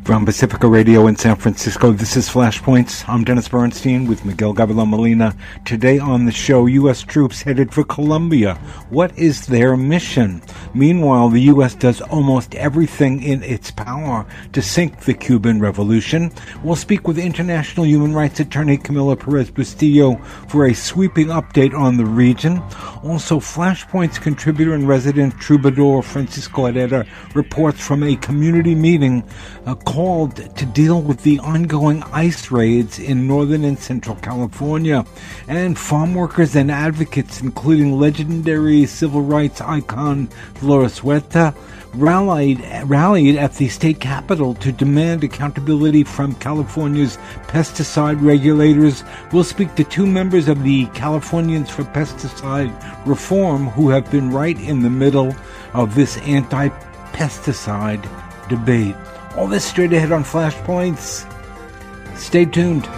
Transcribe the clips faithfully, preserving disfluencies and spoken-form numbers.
From Pacifica Radio in San Francisco, this is Flashpoints. I'm Dennis Bernstein with Miguel Gavilan Molina. Today on the show, U S troops headed for Colombia. What is their mission? Meanwhile, the U S does almost everything in its power to sink the Cuban Revolution. We'll speak with international human rights attorney Camila Perez Bustillo for a sweeping update on the region. Also, Flashpoints contributor and resident troubadour Francisco Herrera reports from a community meeting uh, called to deal with the ongoing ICE raids in Northern and Central California. And farm workers and advocates, including legendary civil rights icon Dolores Huerta, rallied, rallied at the state capitol to demand accountability from California's pesticide regulators. We'll speak to two members of the Californians for Pesticide Reform who have been right in the middle of this anti-pesticide debate. All this straight ahead on Flashpoints. Stay tuned.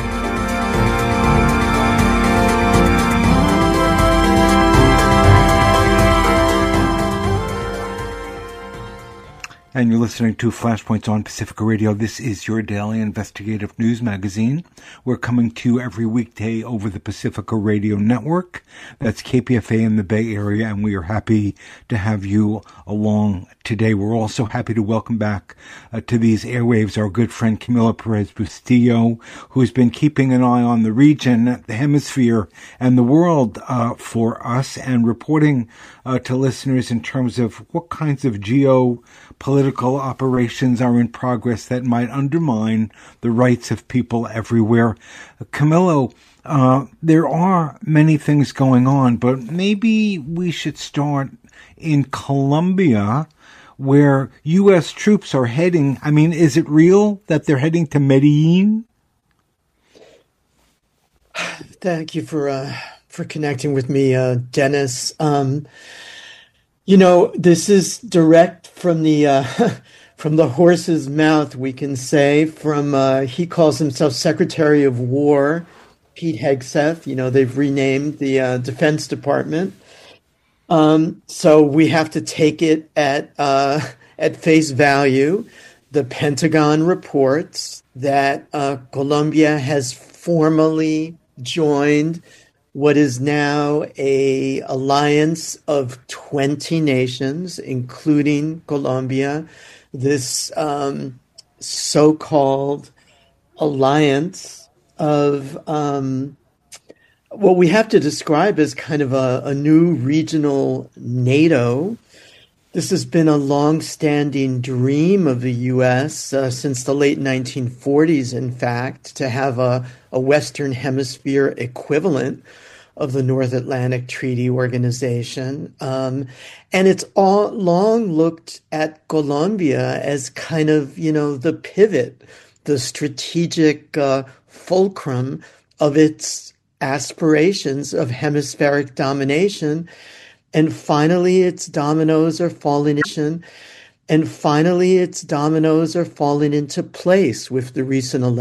And you're listening to Flashpoints on Pacifica Radio. This is your daily investigative news magazine. We're coming to you every weekday over the Pacifica Radio Network. That's K P F A in the Bay Area, and we are happy to have you along today. We're also happy to welcome back uh, to these airwaves our good friend Camila Perez Bustillo, who's been keeping an eye on the region, the hemisphere, and the world uh, for us, and reporting uh, to listeners in terms of what kinds of geo political operations are in progress that might undermine the rights of people everywhere. Camilo, uh, there are many things going on, but maybe we should start in Colombia, where U S troops are heading. I mean, is it real that they're heading to Medellin? Thank you for uh, for connecting with me, uh, Dennis. Um, You know, this is direct from the uh, from the horse's mouth, we can say. From uh, he calls himself Secretary of War, Pete Hegseth. You know, they've renamed the uh, Defense Department. Um, so we have to take it at uh, at face value. The Pentagon reports that uh, Colombia has formally joined what is now a alliance of twenty nations, including Colombia, this um, so-called alliance of um, what we have to describe as kind of a, a new regional NATO. This has been a long-standing dream of the U S uh, since the late nineteen forties, in fact, to have a, a Western Hemisphere equivalent of the North Atlantic Treaty Organization. Um, and it's all long looked at Colombia as kind of, you know, the pivot, the strategic uh, fulcrum of its aspirations of hemispheric domination. And finally, its dominoes are falling in. And finally, its dominoes are falling into place with the recent election.